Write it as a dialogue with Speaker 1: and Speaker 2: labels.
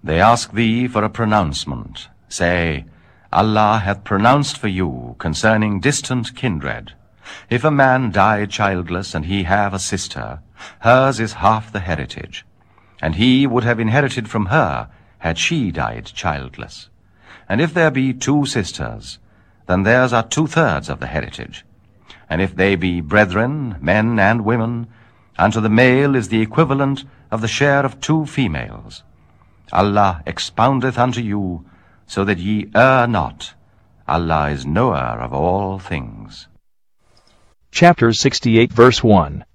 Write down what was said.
Speaker 1: They ask thee for a pronouncement. Say, Allah hath pronounced for you concerning distant kindred. If a man die childless, and he have a sister, hers is half the heritage. And he would have inherited from her, had she died childless. And if there be 2 sisters, then theirs are 2/3 of the heritage. And if they be brethren, men and women, unto the male is the equivalent of the share of 2 females. Allah expoundeth unto you, so that ye err not. Allah is knower of all things.
Speaker 2: Chapter 68, verse 1.